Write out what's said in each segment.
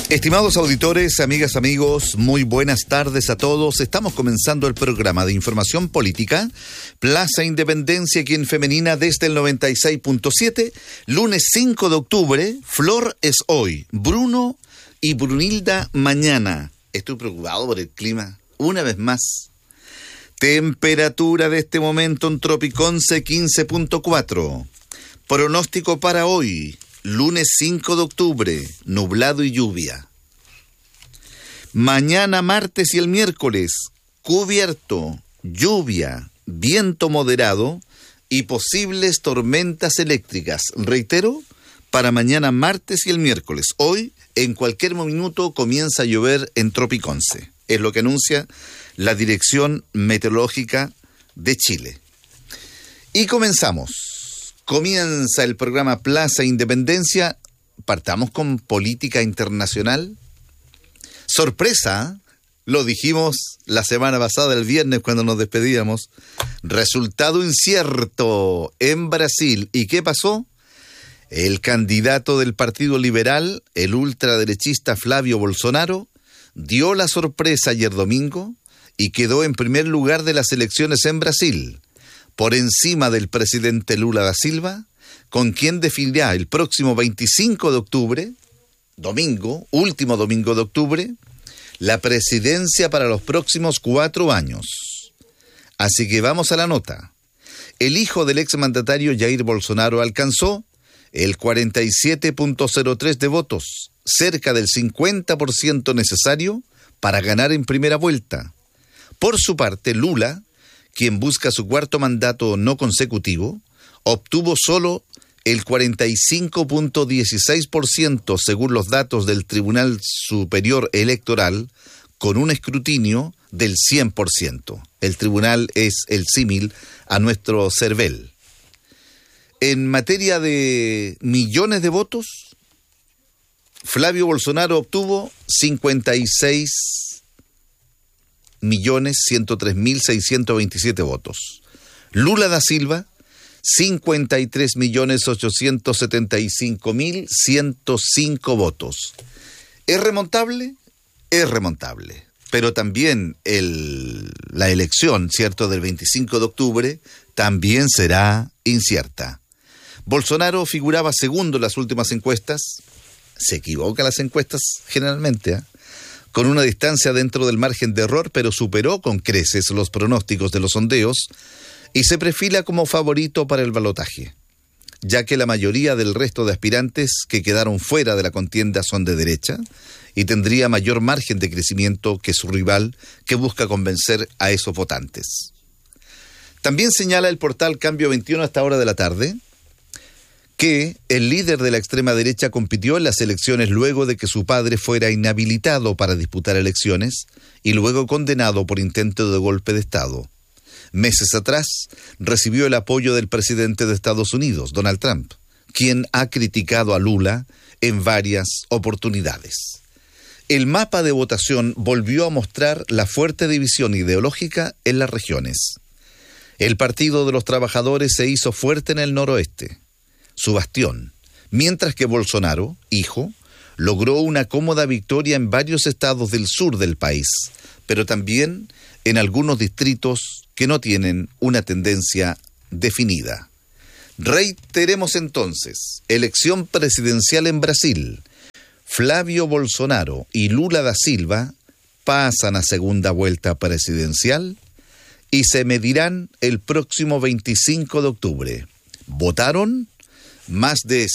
Estimados auditores, amigas, amigos, muy buenas tardes a todos. Estamos comenzando el programa de información política, Plaza Independencia, aquí en Femenina desde el 96.7, lunes 5 de octubre, Flor es hoy, Bruno y Brunilda mañana. Estoy preocupado por el clima, una vez más. Temperatura de este momento en Tropiconce 15.4. Pronóstico para hoy. Lunes 5 de octubre, nublado y lluvia. Mañana martes y el miércoles, cubierto, lluvia, viento moderado y posibles tormentas eléctricas. Reitero, para mañana martes y el miércoles. Hoy, en cualquier minuto, comienza a llover en Tropiconce. Es lo que anuncia la Dirección Meteorológica de Chile. Y comenzamos. Comienza el programa Plaza Independencia. Partamos con política internacional. Sorpresa, lo dijimos la semana pasada, el viernes, cuando nos despedíamos. Resultado incierto en Brasil. ¿Y qué pasó? El candidato del Partido Liberal, el ultraderechista Flavio Bolsonaro, dio la sorpresa ayer domingo y quedó en primer lugar de las elecciones en Brasil, por encima del presidente Lula da Silva, con quien definirá el próximo 25 de octubre, domingo, último domingo de octubre, la presidencia para los próximos 4 años. Así que vamos a la nota. El hijo del exmandatario Jair Bolsonaro alcanzó el 47.03 de votos, cerca del 50% necesario para ganar en primera vuelta. Por su parte, Lula, quien busca su cuarto mandato no consecutivo, obtuvo solo el 45.16% según los datos del Tribunal Superior Electoral, con un escrutinio del 100%. El tribunal es el símil a nuestro CERVEL. En materia de millones de votos, Flavio Bolsonaro obtuvo 56.103.627 votos. Lula da Silva, 53.875.105 votos. ¿Es remontable? Es remontable. Pero también la elección, ¿cierto?, del 25 de octubre también será incierta. Bolsonaro figuraba segundo en las últimas encuestas. Se equivocan las encuestas generalmente, con una distancia dentro del margen de error, pero superó con creces los pronósticos de los sondeos y se perfila como favorito para el balotaje, ya que la mayoría del resto de aspirantes que quedaron fuera de la contienda son de derecha y tendría mayor margen de crecimiento que su rival, que busca convencer a esos votantes. También señala el portal Cambio 21 a esta hora de la tarde que el líder de la extrema derecha compitió en las elecciones luego de que su padre fuera inhabilitado para disputar elecciones y luego condenado por intento de golpe de Estado. Meses atrás recibió el apoyo del presidente de Estados Unidos, Donald Trump, quien ha criticado a Lula en varias oportunidades. El mapa de votación volvió a mostrar la fuerte división ideológica en las regiones. El Partido de los Trabajadores se hizo fuerte en el noroeste, su bastión, mientras que Bolsonaro, hijo, logró una cómoda victoria en varios estados del sur del país, pero también en algunos distritos que no tienen una tendencia definida. Reiteremos entonces, elección presidencial en Brasil. Flavio Bolsonaro y Lula da Silva pasan a segunda vuelta presidencial y se medirán el próximo 25 de octubre. Votaron más de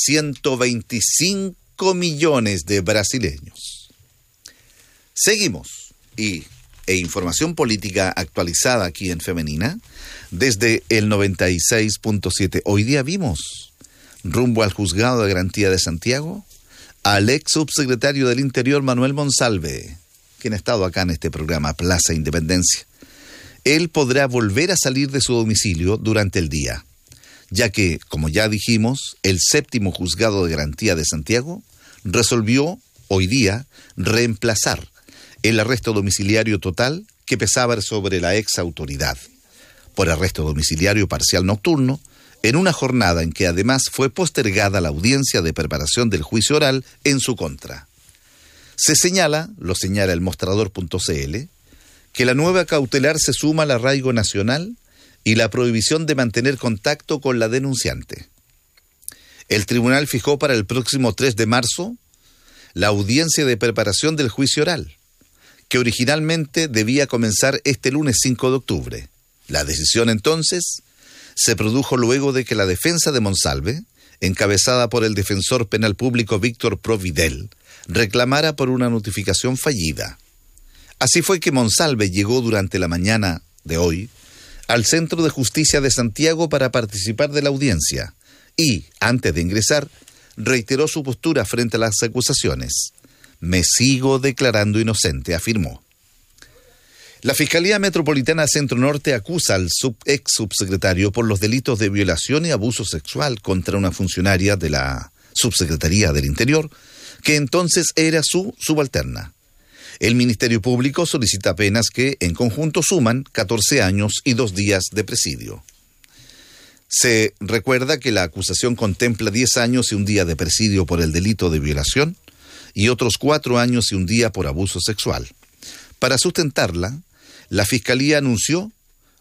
125 millones de brasileños. Seguimos información política actualizada aquí en Femenina desde el 96.7. Hoy día vimos, rumbo al Juzgado de Garantía de Santiago, al ex subsecretario del Interior Manuel Monsalve, quien ha estado acá en este programa Plaza Independencia. Él podrá volver a salir de su domicilio durante el día, ya que, como ya dijimos, el séptimo Juzgado de Garantía de Santiago resolvió hoy día reemplazar el arresto domiciliario total que pesaba sobre la ex autoridad por arresto domiciliario parcial nocturno, en una jornada en que además fue postergada la audiencia de preparación del juicio oral en su contra. Lo señala el mostrador.cl, que la nueva cautelar se suma al arraigo nacional y la prohibición de mantener contacto con la denunciante. El tribunal fijó para el próximo 3 de marzo la audiencia de preparación del juicio oral, que originalmente debía comenzar este lunes 5 de octubre. La decisión entonces se produjo luego de que la defensa de Monsalve, encabezada por el defensor penal público Víctor Providel, reclamara por una notificación fallida. Así fue que Monsalve llegó durante la mañana de hoy al Centro de Justicia de Santiago para participar de la audiencia y, antes de ingresar, reiteró su postura frente a las acusaciones. Me sigo declarando inocente, afirmó. La Fiscalía Metropolitana Centro Norte acusa al ex subsecretario por los delitos de violación y abuso sexual contra una funcionaria de la Subsecretaría del Interior, que entonces era su subalterna. El Ministerio Público solicita penas que, en conjunto, suman 14 años y 2 días de presidio. Se recuerda que la acusación contempla 10 años y 1 día de presidio por el delito de violación y otros 4 años y 1 día por abuso sexual. Para sustentarla, la Fiscalía anunció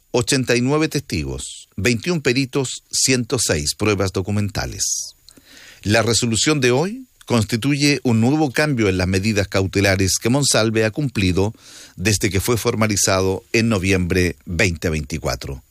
89 testigos, 21 peritos, 106 pruebas documentales. La resolución de hoy constituye un nuevo cambio en las medidas cautelares que Monsalve ha cumplido desde que fue formalizado en noviembre 2024.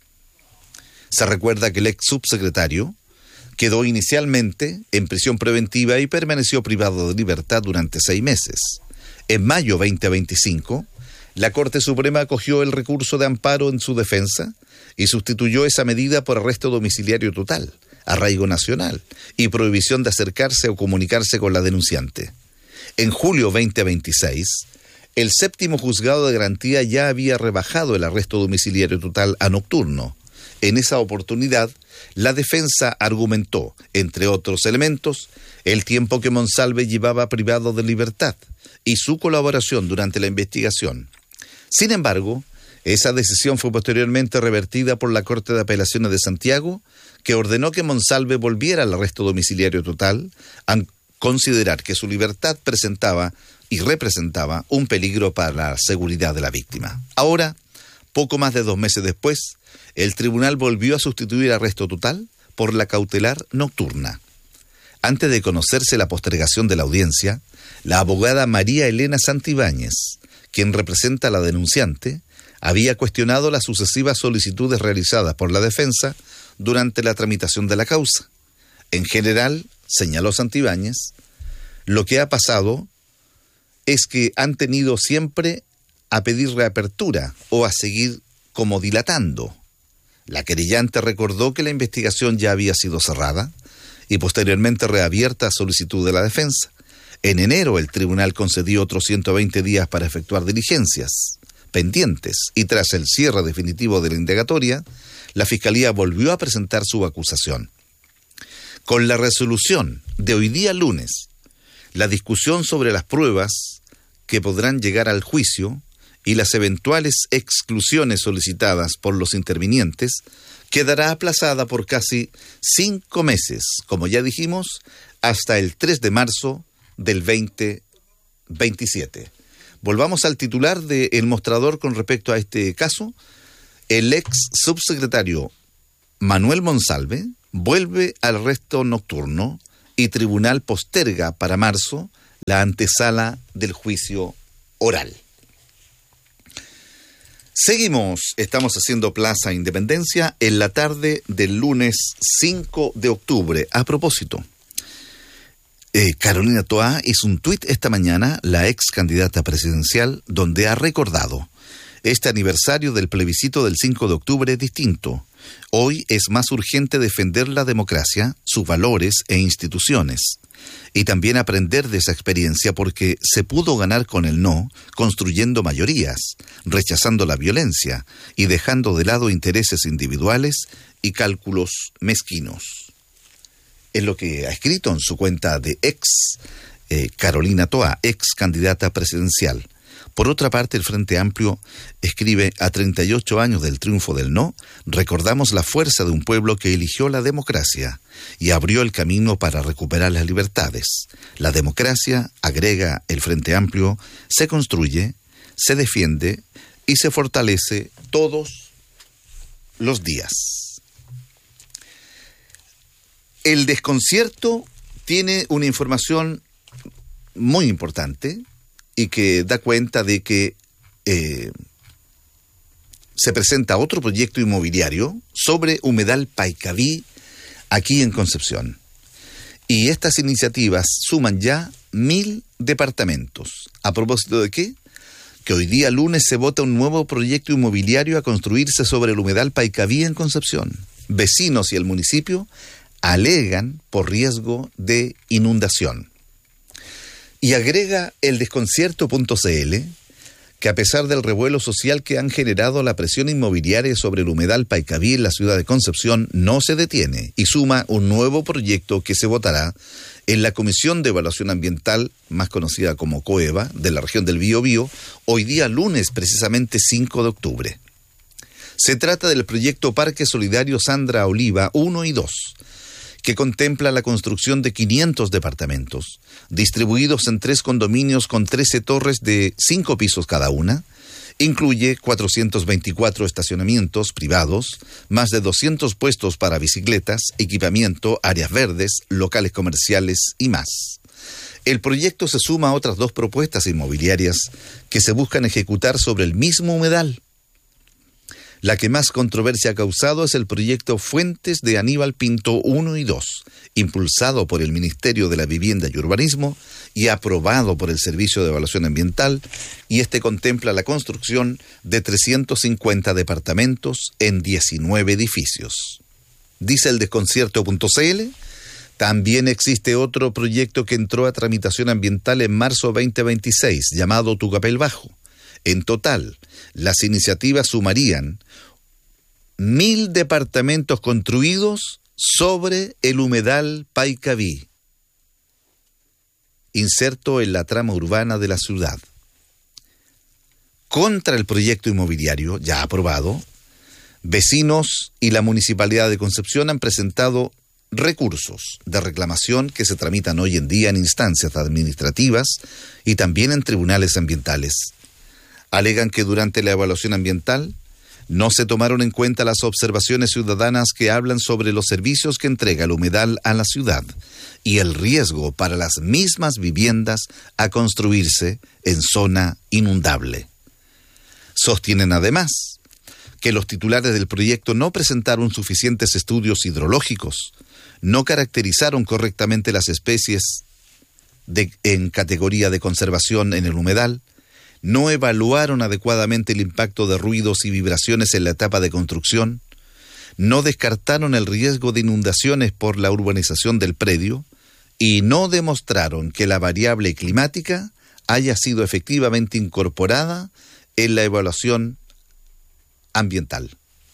Se recuerda que el ex subsecretario quedó inicialmente en prisión preventiva y permaneció privado de libertad durante 6 meses. En mayo 2025, la Corte Suprema acogió el recurso de amparo en su defensa y sustituyó esa medida por arresto domiciliario total, arraigo nacional y prohibición de acercarse o comunicarse con la denunciante. En julio 2026, el 7º Juzgado de Garantía ya había rebajado el arresto domiciliario total a nocturno. En esa oportunidad, la defensa argumentó, entre otros elementos, el tiempo que Monsalve llevaba privado de libertad y su colaboración durante la investigación. Sin embargo, esa decisión fue posteriormente revertida por la Corte de Apelaciones de Santiago, que ordenó que Monsalve volviera al arresto domiciliario total, al considerar que su libertad presentaba y representaba un peligro para la seguridad de la víctima. Ahora, poco más de 2 meses después, el tribunal volvió a sustituir arresto total por la cautelar nocturna. Antes de conocerse la postergación de la audiencia, la abogada María Elena Santibáñez, quien representa a la denunciante, había cuestionado las sucesivas solicitudes realizadas por la defensa durante la tramitación de la causa. En general, señaló Santibáñez, lo que ha pasado es que han tenido siempre a pedir reapertura o a seguir como dilatando. La querellante recordó que la investigación ya había sido cerrada y posteriormente reabierta a solicitud de la defensa. En enero el tribunal concedió otros 120 días para efectuar diligencias pendientes y tras el cierre definitivo de la indagatoria, la Fiscalía volvió a presentar su acusación. Con la resolución de hoy día lunes, la discusión sobre las pruebas que podrán llegar al juicio y las eventuales exclusiones solicitadas por los intervinientes quedará aplazada por casi 5 meses, como ya dijimos, hasta el 3 de marzo del 2027. Volvamos al titular de El Mostrador con respecto a este caso. El ex subsecretario Manuel Monsalve vuelve al arresto nocturno y tribunal posterga para marzo la antesala del juicio oral. Seguimos, estamos haciendo Plaza Independencia en la tarde del lunes 5 de octubre. A propósito, Carolina Toá hizo un tuit esta mañana, la ex candidata presidencial, donde ha recordado: este aniversario del plebiscito del 5 de octubre es distinto. Hoy es más urgente defender la democracia, sus valores e instituciones. Y también aprender de esa experiencia porque se pudo ganar con el no, construyendo mayorías, rechazando la violencia y dejando de lado intereses individuales y cálculos mezquinos. Es lo que ha escrito en su cuenta de Carolina Toá, ex candidata presidencial. Por otra parte, el Frente Amplio escribe: a 38 años del triunfo del no, recordamos la fuerza de un pueblo que eligió la democracia y abrió el camino para recuperar las libertades. La democracia, agrega el Frente Amplio, se construye, se defiende y se fortalece todos los días. El desconcierto tiene una información muy importante y que da cuenta de que se presenta otro proyecto inmobiliario sobre Humedal Paicaví aquí en Concepción. Y estas iniciativas suman ya 1.000 departamentos. ¿A propósito de qué? Que hoy día lunes se vota un nuevo proyecto inmobiliario a construirse sobre el Humedal Paicaví en Concepción. Vecinos y el municipio alegan por riesgo de inundación. Y agrega el desconcierto.cl que a pesar del revuelo social que han generado la presión inmobiliaria sobre el Humedal Paicaví en la ciudad de Concepción, no se detiene y suma un nuevo proyecto que se votará en la Comisión de Evaluación Ambiental, más conocida como COEVA, de la región del Biobío, hoy día lunes, precisamente 5 de octubre. Se trata del proyecto Parque Solidario Sandra Oliva 1 y 2, que contempla la construcción de 500 departamentos, distribuidos en 3 condominios con 13 torres de 5 pisos cada una. Incluye 424 estacionamientos privados, más de 200 puestos para bicicletas, equipamiento, áreas verdes, locales comerciales y más. El proyecto se suma a otras 2 propuestas inmobiliarias que se buscan ejecutar sobre el mismo humedal. La que más controversia ha causado es el proyecto Fuentes de Aníbal Pinto 1 y 2, impulsado por el Ministerio de la Vivienda y Urbanismo y aprobado por el Servicio de Evaluación Ambiental, y este contempla la construcción de 350 departamentos en 19 edificios. Dice el desconcierto.cl, también existe otro proyecto que entró a tramitación ambiental en marzo 2026, llamado Tucapel Bajo. En total, las iniciativas sumarían 1.000 departamentos construidos sobre el Humedal Paicaví, inserto en la trama urbana de la ciudad. Contra el proyecto inmobiliario, ya aprobado, vecinos y la Municipalidad de Concepción han presentado recursos de reclamación que se tramitan hoy en día en instancias administrativas y también en tribunales ambientales. Alegan que durante la evaluación ambiental no se tomaron en cuenta las observaciones ciudadanas que hablan sobre los servicios que entrega el humedal a la ciudad y el riesgo para las mismas viviendas a construirse en zona inundable. Sostienen además que los titulares del proyecto no presentaron suficientes estudios hidrológicos, no caracterizaron correctamente las especies en categoría de conservación en el humedal, no evaluaron adecuadamente el impacto de ruidos y vibraciones en la etapa de construcción, no descartaron el riesgo de inundaciones por la urbanización del predio y no demostraron que la variable climática haya sido efectivamente incorporada en la evaluación ambiental.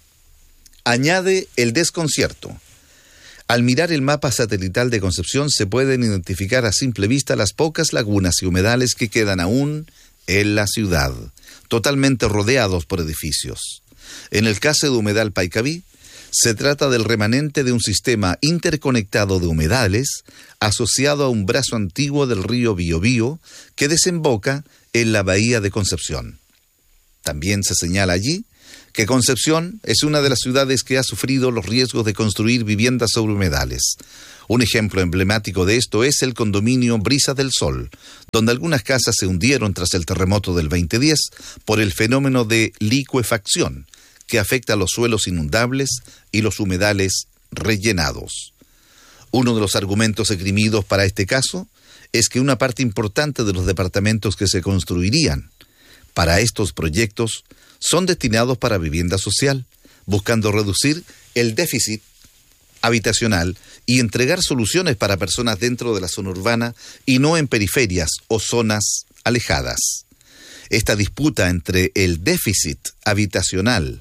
Añade el desconcierto. Al mirar el mapa satelital de Concepción se pueden identificar a simple vista las pocas lagunas y humedales que quedan aún en la ciudad, totalmente rodeados por edificios. En el caso de Humedal Paicaví, se trata del remanente de un sistema interconectado de humedales asociado a un brazo antiguo del río Biobío que desemboca en la bahía de Concepción. También se señala allí que Concepción es una de las ciudades que ha sufrido los riesgos de construir viviendas sobre humedales. Un ejemplo emblemático de esto es el condominio Brisa del Sol, donde algunas casas se hundieron tras el terremoto del 2010 por el fenómeno de licuefacción, que afecta a los suelos inundables y los humedales rellenados. Uno de los argumentos esgrimidos para este caso es que una parte importante de los departamentos que se construirían para estos proyectos son destinados para vivienda social, buscando reducir el déficit habitacional y entregar soluciones para personas dentro de la zona urbana y no en periferias o zonas alejadas. Esta disputa entre el déficit habitacional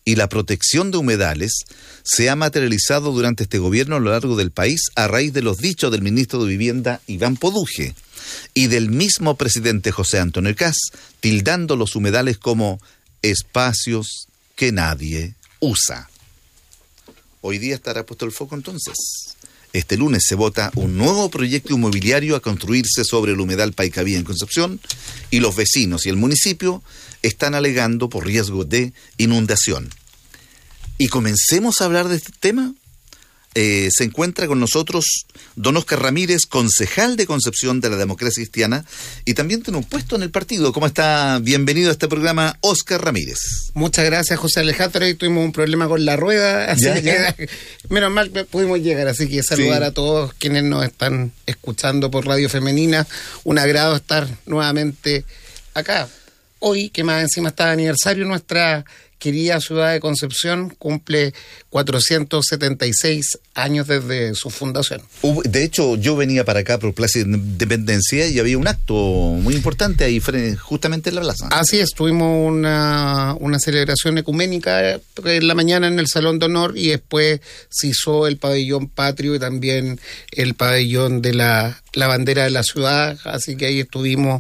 y la protección de humedales se ha materializado durante este gobierno a lo largo del país a raíz de los dichos del ministro de Vivienda Iván Poduje y del mismo presidente José Antonio Kast, tildando los humedales como espacios que nadie usa. Hoy día estará puesto el foco entonces. Este lunes se vota un nuevo proyecto inmobiliario a construirse sobre el humedal Paicabí en Concepción y los vecinos y el municipio están alegando por riesgo de inundación. Y comencemos a hablar de este tema. Se encuentra con nosotros don Óscar Ramírez, concejal de Concepción de la Democracia Cristiana, y también tiene un puesto en el partido. ¿Cómo está? Bienvenido a este programa, Óscar Ramírez. Muchas gracias, José Alejandro. Ahí tuvimos un problema con la rueda, así que menos mal pudimos llegar. Así que saludar a todos quienes nos están escuchando por Radio Femenina. Un agrado estar nuevamente acá. Hoy, que más encima está de aniversario, nuestra querida ciudad de Concepción cumple 476 años desde su fundación. De hecho, yo venía para acá por Plaza Independencia y había un acto muy importante ahí justamente en la plaza. Así es, tuvimos una celebración ecuménica en la mañana en el Salón de Honor y después se hizo el pabellón patrio y también el pabellón de la bandera de la ciudad, así que ahí estuvimos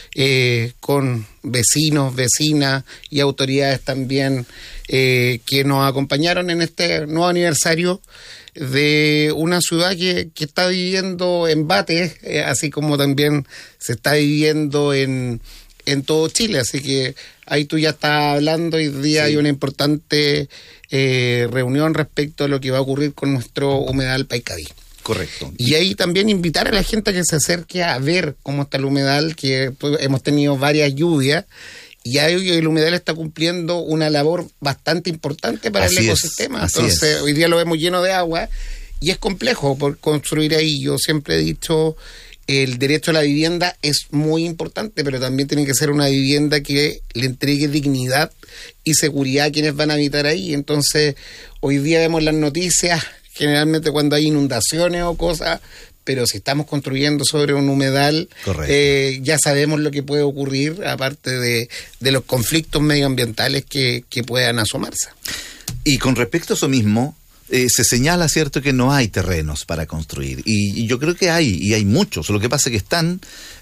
con vecinos, vecinas y autoridades también que nos acompañaron en este nuevo aniversario de una ciudad que está viviendo embates, así como también se está viviendo en todo Chile, así que ahí tú ya estás hablando, hoy día sí. Hay una importante reunión respecto a lo que va a ocurrir con nuestro humedal Paicabí. Correcto. Y ahí también invitar a la gente a que se acerque a ver cómo está el humedal, que hemos tenido varias lluvias, y ahí el humedal está cumpliendo una labor bastante importante para el ecosistema. Entonces, hoy día lo vemos lleno de agua, y es complejo por construir ahí. Yo siempre he dicho, el derecho a la vivienda es muy importante, pero también tiene que ser una vivienda que le entregue dignidad y seguridad a quienes van a habitar ahí. Entonces, hoy día vemos las noticias, generalmente cuando hay inundaciones o cosas, pero si estamos construyendo sobre un humedal, ya sabemos lo que puede ocurrir, aparte de los conflictos medioambientales que puedan asomarse. Y con respecto a eso mismo, se señala, ¿cierto?, que no hay terrenos para construir. Y yo creo que hay muchos. Lo que pasa es que están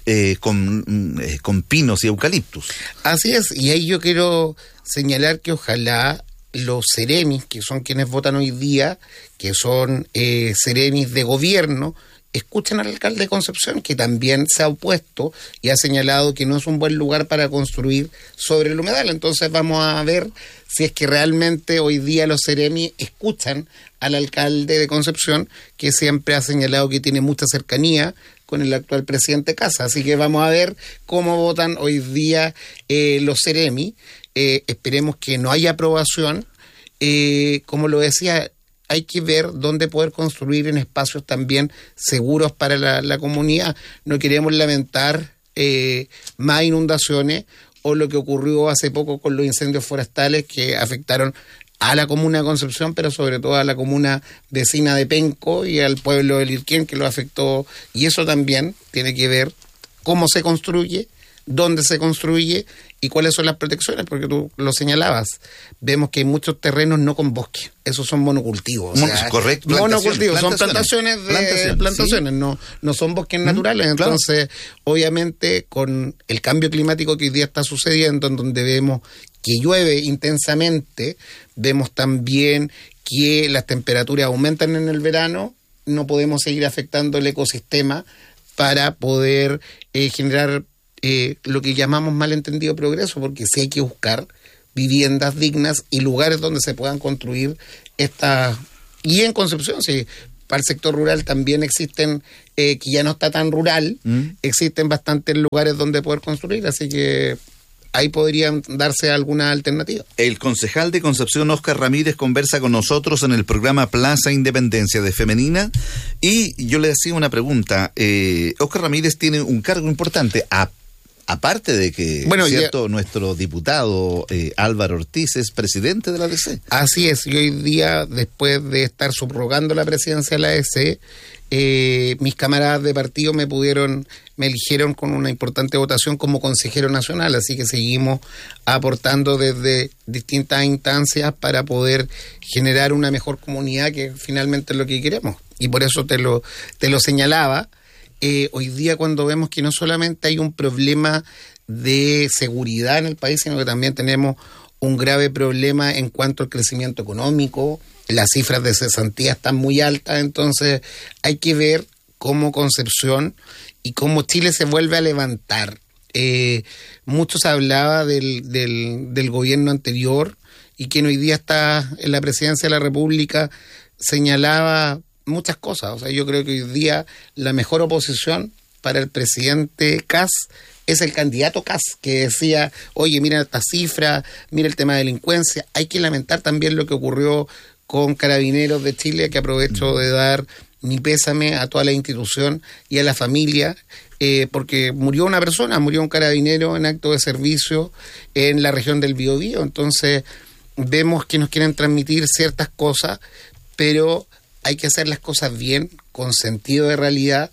con pinos y eucaliptus. Así es, y ahí yo quiero señalar que ojalá los seremis, que son quienes votan hoy día, que son seremis de gobierno, escuchen al alcalde de Concepción, que también se ha opuesto y ha señalado que no es un buen lugar para construir sobre el humedal. Entonces vamos a ver si es que realmente hoy día los seremis escuchan al alcalde de Concepción, que siempre ha señalado que tiene mucha cercanía con el actual presidente Kast. Así que vamos a ver cómo votan hoy día los seremis. Esperemos que no haya aprobación. Como lo decía, hay que ver dónde poder construir en espacios también seguros para la comunidad. No queremos lamentar más inundaciones o lo que ocurrió hace poco con los incendios forestales que afectaron a la comuna de Concepción, pero sobre todo a la comuna vecina de Penco y al pueblo de Lirquén, que lo afectó. Y eso también tiene que ver cómo se construye, dónde se construye y cuáles son las protecciones, porque tú lo señalabas. Vemos que hay muchos terrenos no con bosque, esos son monocultivos. Correcto. Monocultivos, son plantaciones, ¿sí? no son bosques naturales. Entonces, obviamente, con el cambio climático que hoy día está sucediendo, en donde vemos que llueve intensamente, vemos también que las temperaturas aumentan en el verano, no podemos seguir afectando el ecosistema para poder generar lo que llamamos malentendido progreso, porque sí hay que buscar viviendas dignas y lugares donde se puedan construir estas. Y en Concepción, sí, para el sector rural también existen, que ya no está tan rural, existen bastantes lugares donde poder construir, así que ahí podrían darse alguna alternativa. El concejal de Concepción, Óscar Ramírez, conversa con nosotros en el programa Plaza Independencia de Femenina, y yo le hacía una pregunta. Óscar Ramírez tiene un cargo importante, Aparte de que, cierto, nuestro diputado Álvaro Ortiz es presidente de la ADC. Así es, y hoy día, después de estar subrogando la presidencia de la ADC, mis camaradas de partido me eligieron con una importante votación como consejero nacional, así que seguimos aportando desde distintas instancias para poder generar una mejor comunidad, que finalmente es lo que queremos. Y por eso te lo señalaba. Hoy día, cuando vemos que no solamente hay un problema de seguridad en el país, sino que también tenemos un grave problema en cuanto al crecimiento económico, las cifras de cesantía están muy altas, entonces hay que ver cómo Concepción y cómo Chile se vuelve a levantar. Mucho se hablaba del gobierno anterior, y quien hoy día está en la presidencia de la República señalaba muchas cosas. O sea, yo creo que hoy día la mejor oposición para el presidente Kast es el candidato Kast, que decía, oye, mira esta cifra, mira el tema de delincuencia. Hay que lamentar también lo que ocurrió con Carabineros de Chile, que aprovecho de dar mi pésame a toda la institución y a la familia, porque murió una persona, murió un carabinero en acto de servicio en la región del Biobío. Entonces vemos que nos quieren transmitir ciertas cosas, pero hay que hacer las cosas bien, con sentido de realidad.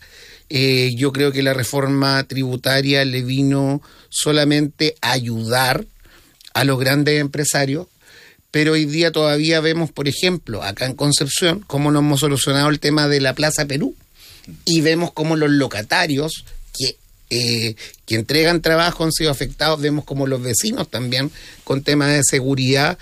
Yo creo que la reforma tributaria le vino solamente a ayudar a los grandes empresarios, pero hoy día todavía vemos, por ejemplo, acá en Concepción, cómo no hemos solucionado el tema de la Plaza Perú, y vemos cómo los locatarios que entregan trabajo han sido afectados, vemos como los vecinos también, con temas de seguridad,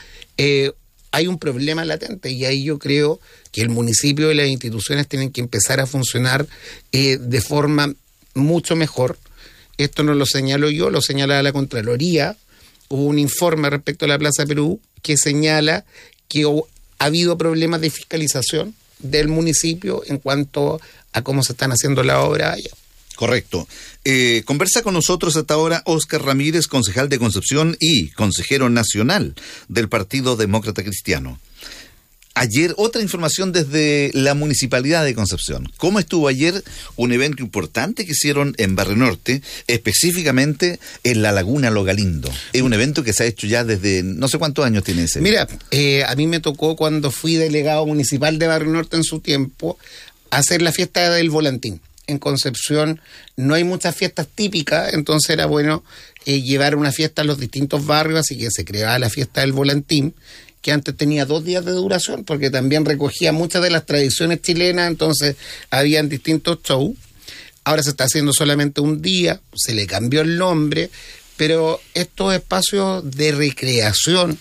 hay un problema latente, y ahí yo creo que el municipio y las instituciones tienen que empezar a funcionar de forma mucho mejor. Esto no lo señalo yo, lo señala la Contraloría. Hubo un informe respecto a la Plaza Perú que señala que ha habido problemas de fiscalización del municipio en cuanto a cómo se están haciendo las obras allá. Correcto. Conversa con nosotros hasta ahora Óscar Ramírez, concejal de Concepción y consejero nacional del Partido Demócrata Cristiano. Ayer, otra información desde la Municipalidad de Concepción. ¿Cómo estuvo ayer un evento importante que hicieron en Barrio Norte, específicamente en la Laguna Lo Galindo? Es un evento que se ha hecho ya desde no sé cuántos años tiene ese. Mira, a mí me tocó, cuando fui delegado municipal de Barrio Norte en su tiempo, hacer la fiesta del volantín. En Concepción no hay muchas fiestas típicas, entonces era bueno llevar una fiesta a los distintos barrios, así que se creaba la fiesta del volantín, que antes tenía 2 días de duración, porque también recogía muchas de las tradiciones chilenas, entonces habían distintos shows. Ahora se está haciendo solamente un día, se le cambió el nombre, pero estos espacios de recreación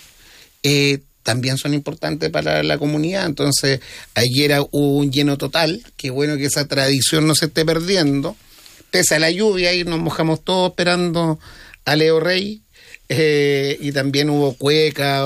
también son importantes para la comunidad. Entonces ayer hubo un lleno total, qué bueno que esa tradición no se esté perdiendo, pese a la lluvia, y nos mojamos todos esperando a Leo Rey. Y también hubo cueca,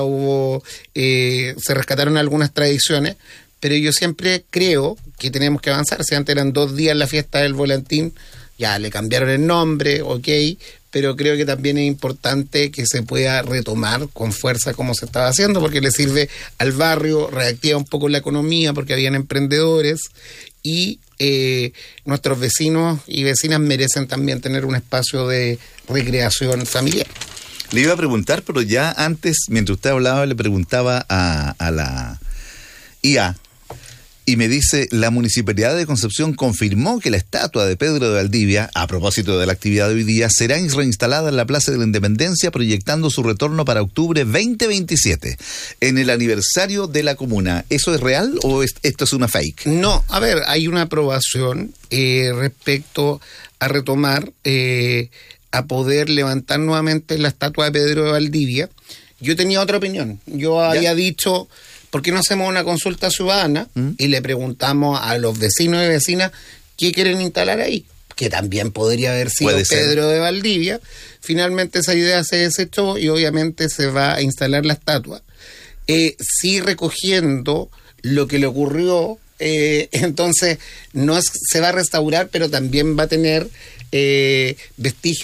se rescataron algunas tradiciones, pero yo siempre creo que tenemos que avanzar. Si antes eran 2 días la fiesta del volantín, ya le cambiaron el nombre, ok, pero creo que también es importante que se pueda retomar con fuerza como se estaba haciendo, porque le sirve al barrio, reactiva un poco la economía, porque habían emprendedores, y nuestros vecinos y vecinas merecen también tener un espacio de recreación familiar. Le iba a preguntar, pero ya antes, mientras usted hablaba, le preguntaba a la IA, y me dice, la Municipalidad de Concepción confirmó que la estatua de Pedro de Valdivia, a propósito de la actividad de hoy día, será reinstalada en la Plaza de la Independencia, proyectando su retorno para octubre 2027, en el aniversario de la comuna. ¿Eso es real o esto es una fake? No, a ver, hay una aprobación respecto a retomar, a poder levantar nuevamente la estatua de Pedro de Valdivia. Yo tenía otra opinión. Yo había dicho, ¿por qué no hacemos una consulta ciudadana y le preguntamos a los vecinos y vecinas qué quieren instalar ahí? Que también podría haber sido Pedro de Valdivia. Finalmente esa idea se desechó y obviamente se va a instalar la estatua. Sí, recogiendo lo que le ocurrió, entonces no se va a restaurar, pero también va a tener vestigios